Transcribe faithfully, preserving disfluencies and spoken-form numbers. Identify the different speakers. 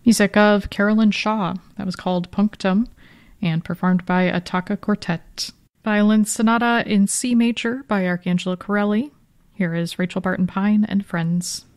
Speaker 1: Music of Carolyn Shaw, that was called Punctum, and performed by Attacca Quartet. Violin Sonata in C major by Arcangelo Corelli. Here is Rachel Barton Pine and Friends.